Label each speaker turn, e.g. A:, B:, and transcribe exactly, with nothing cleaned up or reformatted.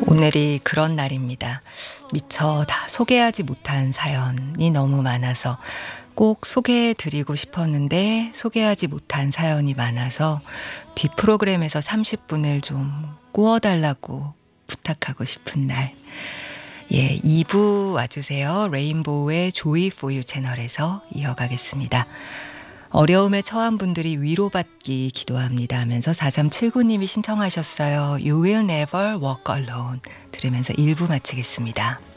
A: 오늘이 그런 날입니다. 미처 다 소개하지 못한 사연이 너무 많아서 꼭 소개해드리고 싶었는데 소개하지 못한 사연이 많아서 뒷 프로그램에서 삼십 분을 좀 꾸어달라고 부탁하고 싶은 날. 예, 이 부 와주세요. 레인보우의 Joy for You 채널에서 이어가겠습니다. 어려움에 처한 분들이 위로받기 기도합니다 하면서 사삼칠구 님이 신청하셨어요. You will never walk alone 들으면서 일 부 마치겠습니다.